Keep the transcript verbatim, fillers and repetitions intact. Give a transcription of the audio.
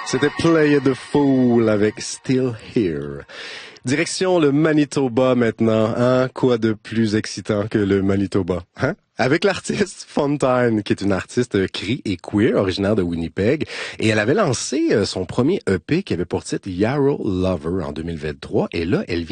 C'était Play the Fool avec Still Here. Direction le Manitoba maintenant, hein? Quoi de plus excitant que le Manitoba, hein? Avec l'artiste Fontine, qui est une artiste cri et queer, originaire de Winnipeg. Et elle avait lancé son premier E P qui avait pour titre Yarrow Lover en deux mille vingt-trois. Et là, elle vient